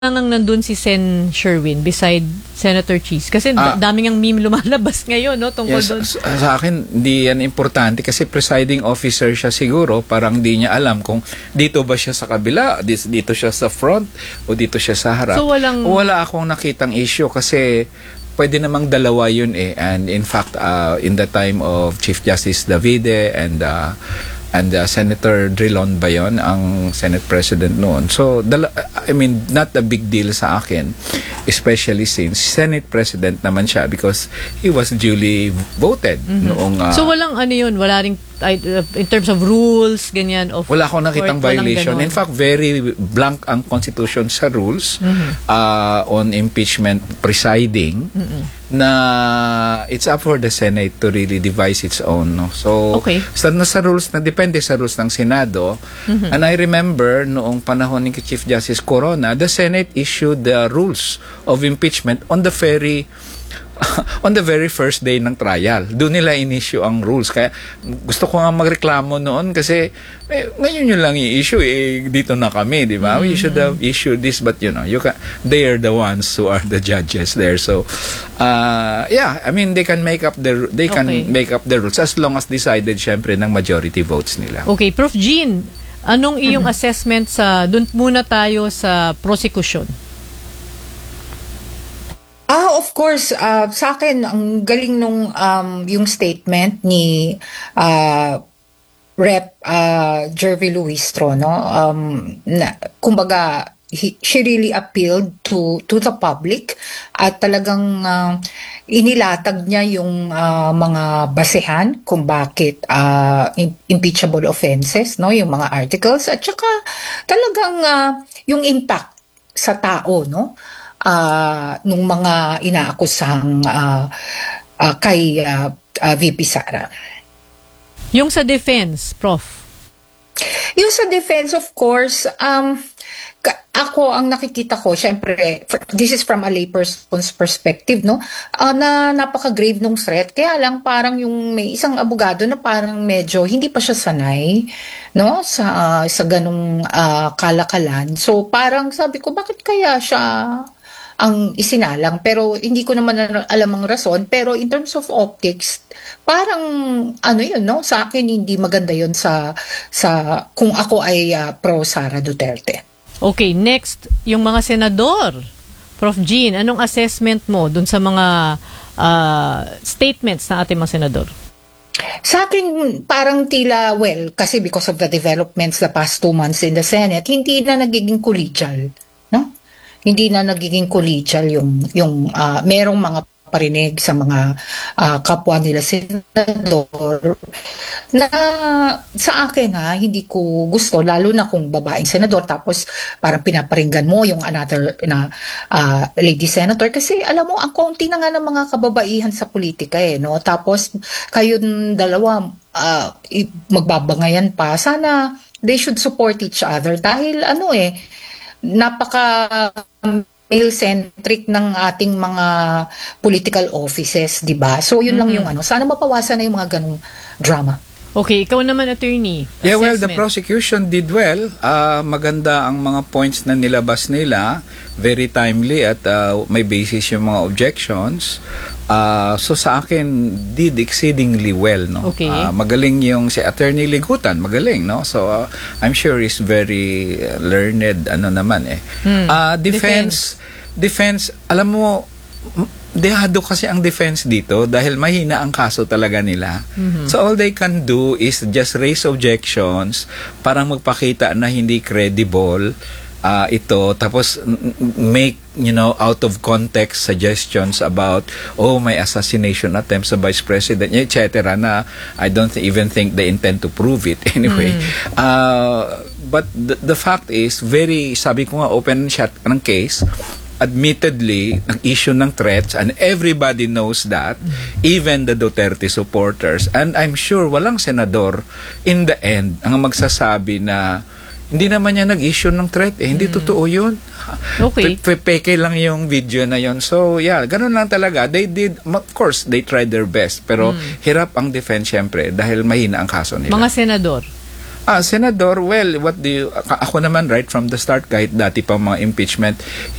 nang nandun si Sen Sherwin beside Senator Cheese? Kasi daming ang meme lumalabas ngayon, no? Tungkol doon. Sa akin, di yan importante kasi presiding officer siya siguro. Parang di niya alam kung dito ba siya sa kabila, dito siya sa front, o dito siya sa harap. So, wala akong nakitang issue kasi pwede namang dalawa yun eh. And in fact, in the time of Chief Justice Davide and Senator Drilon ba yun, ang Senate President noon. So, I mean, not a big deal sa akin, especially since Senate President naman siya because he was duly voted noong... so, walang ano yun, wala ring, in terms of rules, ganyan, of wala akong nakitang violation. In fact, very blank ang Constitution sa rules on impeachment presiding na it's up for the Senate to really devise its own. No? So, sa rules na depende sa rules ng Senado. And I remember noong panahon ni Chief Justice Corona, the Senate issued the rules of impeachment on the very first day ng trial. Doon nila in-issue ang rules. Kaya gusto ko nga magreklamo noon kasi ngayon yun lang i-issue. Dito na kami, di ba? We should have issued this, but they are the ones who are the judges there. So, yeah, I mean, they can make up the rules as long as decided, syempre, ng majority votes nila. Okay, Prof. Jean, anong iyong assessment doon muna tayo sa prosecution? Of course, sa akin, ang galing nung yung statement ni Rep. Jervy Luistro, no? Kumbaga, she really appealed to the public at talagang inilatag niya yung mga basehan kung bakit impeachable offenses, no? Yung mga articles at saka talagang yung impact sa tao, no? Nung mga inaakusang kay VP Sara. Yung sa defense, Prof? Yung sa defense, of course, ako ang nakikita ko, syempre, this is from a layperson's perspective, no? Na napaka-grave nung threat. Kaya lang parang yung may isang abogado na parang medyo hindi pa siya sanay, no? Sa ganung kalakalan. So parang sabi ko, bakit kaya siya ang isinalang, pero hindi ko naman alam ang rason, pero in terms of optics, parang yun, no? Sa akin hindi maganda yun sa kung ako ay pro Sara Duterte. Okay, next, yung mga senador. Prof. Jean, anong assessment mo dun sa mga statements ng ating mga senador? Sa akin, parang tila, kasi because of the developments the past 2 months in the Senate, hindi na nagiging collegial, no? Hindi na nagiging collegial yung merong mga parinig sa mga kapwa nila senador na sa akin hindi ko gusto, lalo na kung babaeng senador tapos parang pinaparinggan mo yung another na lady senator kasi alam mo ang konti na nga ng mga kababaihan sa politika no? Tapos kayong dalawa magbabangayan pa, sana they should support each other dahil napaka male-centric ng ating mga political offices, di ba? So, yun lang yung sana mapawasan na yung mga ganung drama. Okay, ikaw naman, attorney. Yeah, well, the prosecution did well. Maganda ang mga points na nilabas nila. Very timely at may basis yung mga objections. So sa akin, did exceedingly well, no? Okay. Magaling yung si Attorney Ligutan, magaling, no? So I'm sure he's very learned, Defense, alam mo, dehado kasi ang defense dito dahil mahina ang kaso talaga nila. So all they can do is just raise objections, parang magpakita na hindi credible ito, tapos make out of context suggestions about may assassination attempt sa Vice President, etc. na I don't even think they intend to prove it anyway. But the fact is, sabi ko nga, open shut ng case. Admittedly, nag-issue ng threats and everybody knows that, even the Duterte supporters. And I'm sure walang senador in the end ang magsasabi na hindi naman niya nag-issue ng threat. Hindi totoo yun. Okay. Peke lang yung video na yun. So, yeah, ganun lang talaga. They did, of course, they tried their best. Pero hirap ang defense, syempre, dahil mahina ang kaso nila. Mga senador? Senador, well, what do you, ako naman right from the start, kahit dati pa mga impeachment,